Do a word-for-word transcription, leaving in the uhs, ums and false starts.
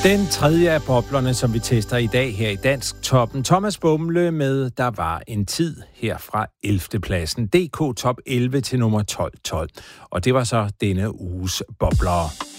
Den tredje af boblerne, som vi tester i dag her i Dansk Toppen. Thomas Bumle med Der var en tid her fra ellevte pladsen. D K Top elleve til nummer tolv tolv. Og det var så denne uges bobler.